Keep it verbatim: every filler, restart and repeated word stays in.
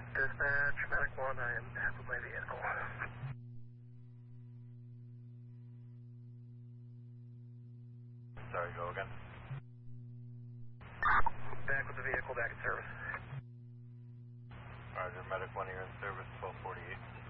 Dispatch, Medic one, I am back with my vehicle. Sorry, go again. Back with the vehicle, back in service. Roger, Medic one, you're in service, twelve forty-eight.